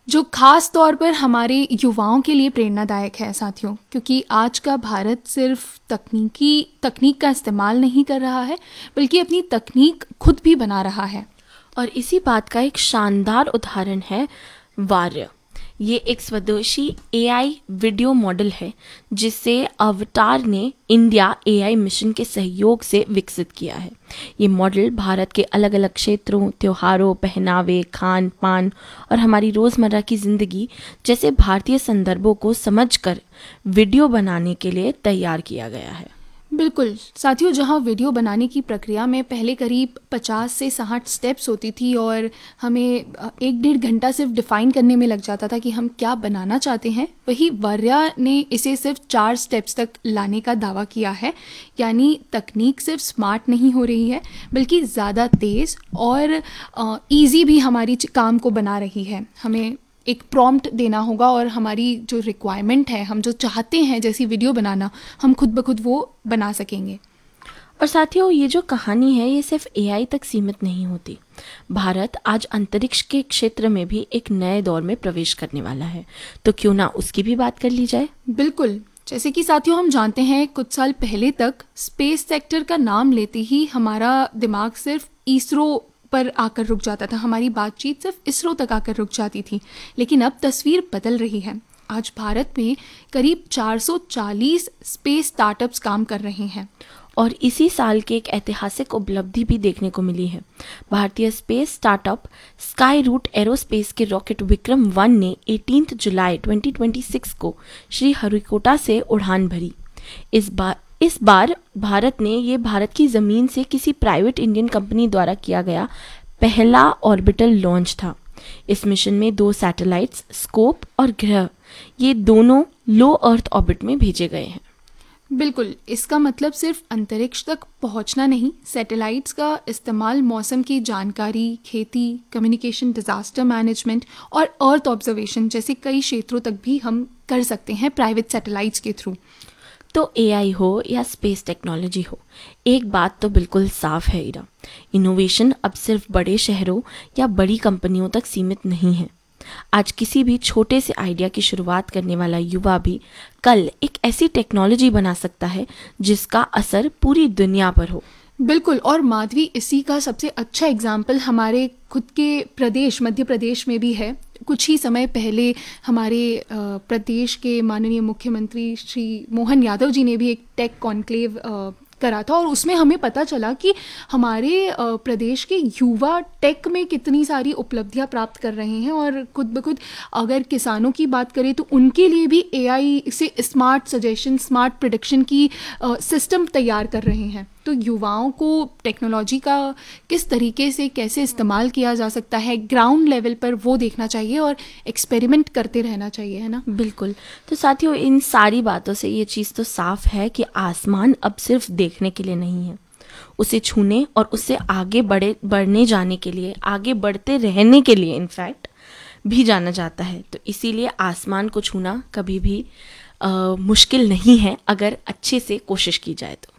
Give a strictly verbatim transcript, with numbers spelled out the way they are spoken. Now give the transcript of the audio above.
जो खास तौर पर हमारे युवाओं के लिए प्रेरणादायक है साथियों, क्योंकि आज का भारत सिर्फ तकनीकी तकनीक का इस्तेमाल नहीं कर रहा है, बल्कि अपनी तकनीक खुद भी बना रहा है। और इसी बात का एक शानदार उदाहरण है वार्य। ये एक स्वदेशी एआई वीडियो मॉडल है जिसे अवतार ने इंडिया एआई मिशन के सहयोग से विकसित किया है। ये मॉडल भारत के अलग अलग क्षेत्रों, त्योहारों, पहनावे, खान पान और हमारी रोज़मर्रा की ज़िंदगी जैसे भारतीय संदर्भों को समझकर वीडियो बनाने के लिए तैयार किया गया है। बिल्कुल साथियों, जहां वीडियो बनाने की प्रक्रिया में पहले करीब पचास से साठ स्टेप्स होती थी और हमें एक डेढ़ घंटा सिर्फ डिफ़ाइन करने में लग जाता था कि हम क्या बनाना चाहते हैं, वही वर्या ने इसे सिर्फ चार स्टेप्स तक लाने का दावा किया है। यानी तकनीक सिर्फ स्मार्ट नहीं हो रही है, बल्कि ज़्यादा तेज़ और ईजी भी हमारी काम को बना रही है। हमें एक प्रॉम्प्ट देना होगा और हमारी जो रिक्वायरमेंट है, हम जो चाहते हैं जैसी वीडियो बनाना, हम खुद ब खुद वो बना सकेंगे। और साथियों, ये जो कहानी है ये सिर्फ एआई तक सीमित नहीं होती। भारत आज अंतरिक्ष के क्षेत्र में भी एक नए दौर में प्रवेश करने वाला है, तो क्यों ना उसकी भी बात कर ली जाए। बिल्कुल, जैसे कि साथियों हम जानते हैं, कुछ साल पहले तक स्पेस सेक्टर का नाम लेते ही हमारा दिमाग सिर्फ इसरो पर आकर रुक जाता था, हमारी बातचीत सिर्फ इसरो तक आकर रुक जाती थी। लेकिन अब तस्वीर बदल रही है। आज भारत में करीब चार सौ चालीस स्पेस स्टार्टअप्स काम कर रहे हैं और इसी साल की एक ऐतिहासिक उपलब्धि भी देखने को मिली है। भारतीय space startup sky root aerospace के रॉकेट विक्रम वन ने अठारह जुलाई दो हज़ार छब्बीस को श्रीहरिकोटा से उड़ान भरी। इस बार इस बार भारत ने ये भारत की ज़मीन से किसी प्राइवेट इंडियन कंपनी द्वारा किया गया पहला ऑर्बिटल लॉन्च था। इस मिशन में दो सैटेलाइट्स स्कोप और ग्रह, ये दोनों लो अर्थ ऑर्बिट में भेजे गए हैं। बिल्कुल, इसका मतलब सिर्फ अंतरिक्ष तक पहुंचना नहीं, सैटेलाइट्स का इस्तेमाल मौसम की जानकारी, खेती, कम्युनिकेशन, डिजास्टर मैनेजमेंट और अर्थ ऑब्जर्वेशन जैसे कई क्षेत्रों तक भी हम कर सकते हैं प्राइवेट सैटेलाइट्स के थ्रू। तो एआई हो या स्पेस टेक्नोलॉजी हो, एक बात तो बिल्कुल साफ है इरा, इनोवेशन अब सिर्फ बड़े शहरों या बड़ी कंपनियों तक सीमित नहीं है। आज किसी भी छोटे से आइडिया की शुरुआत करने वाला युवा भी कल एक ऐसी टेक्नोलॉजी बना सकता है जिसका असर पूरी दुनिया पर हो। बिल्कुल, और माधवी, इसी का सबसे अच्छा एग्जाम्पल हमारे खुद के प्रदेश मध्य प्रदेश में भी है। कुछ ही समय पहले हमारे प्रदेश के माननीय मुख्यमंत्री श्री मोहन यादव जी ने भी एक टेक कॉन्क्लेव करा था और उसमें हमें पता चला कि हमारे प्रदेश के युवा टेक में कितनी सारी उपलब्धियां प्राप्त कर रहे हैं। और खुद ब खुद अगर किसानों की बात करें तो उनके लिए भी एआई से स्मार्ट सजेशन, स्मार्ट प्रेडिक्शन की सिस्टम तैयार कर रहे हैं। तो युवाओं को टेक्नोलॉजी का किस तरीके से कैसे इस्तेमाल किया जा सकता है ग्राउंड लेवल पर, वो देखना चाहिए और एक्सपेरिमेंट करते रहना चाहिए, है ना। बिल्कुल। तो साथियों, इन सारी बातों से ये चीज़ तो साफ है कि आसमान अब सिर्फ देखने के लिए नहीं है, उसे छूने और उससे आगे बढ़े बढ़ने जाने के लिए, आगे बढ़ते रहने के लिए इनफैक्ट भी जाना जाता है। तो इसीलिए आसमान को छूना कभी भी आ, मुश्किल नहीं है अगर अच्छे से कोशिश की जाए तो।